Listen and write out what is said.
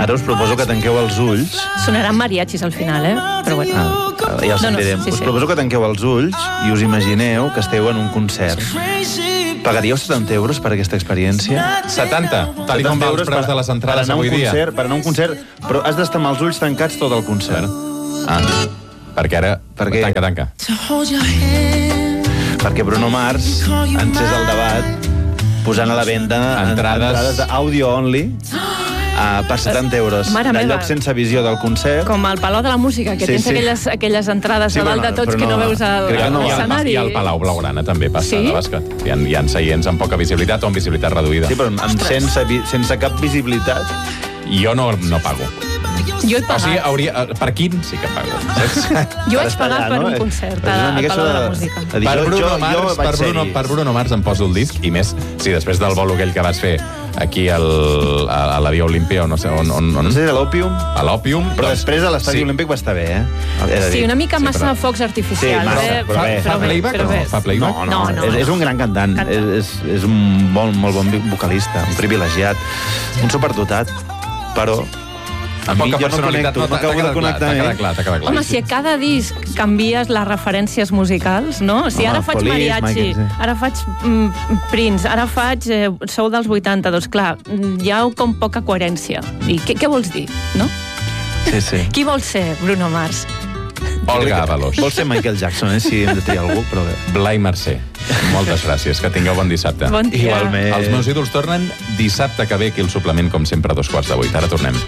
Ara us proposo que tanqueu els ulls. Sonaran mariachis al final, Però bueno. Ja ho sentirem. Us proposo que tanqueu els ulls i us imagineu que esteu en un concert. Pagaríeu 70 euros per aquesta experiència? 70? Tal com van els preus de les entrades avui dia. Per anar a un concert, però has d'estar amb els ulls tancats tot el concert. Perquè ara... Tanca. Perquè Bruno Mars encés el debat posant a la venda entrades d'audio only per 70 euros. De lloc sense visió del concert. Com al Palau de la Música, que tens aquelles entrades a dalt de tots que no veus l'escenari. I al Palau Blaugrana també passa de bàsquet. Hi ha seients amb poca visibilitat o amb visibilitat reduïda. Sí, però sense cap visibilitat. Jo no pago. Jo he pagat. O sigui, per quin sí que pago. Jo vaig pagar per un concert al Palau de la Música. Per Bruno Mars em poso el disc, i més si després del bolo aquell que vas fer aquí a la Via Olímpia o no sé on... No sé, a l'Òpium. A l'Òpium. Però després a l'Estadi Olímpic va estar bé, Sí, una mica massa focs artificials. Fa playback o no? Fa playback? No. És un gran cantant. És un molt bon vocalista, un privilegiat, un superdotat, però... A mi jo no connecto, no acabo de connectar. T'ha quedat clar. Home, si a cada disc canvies les referències musicals, no? Si ara faig mariachi, ara faig Prince, ara faig Sou dels 80, doncs clar, hi ha com poca coherència. I què vols dir, no? Sí. Qui vol ser Bruno Mars? Olga Avalos. Vol ser Michael Jackson, si hem de triar algú, però bé. Blai Mercè. Moltes gràcies, que tingueu bon dissabte. Bon dia. Igualment. Els meus ídols tornen dissabte que ve aquí al suplement, com sempre, a 7:15. Ara tornem.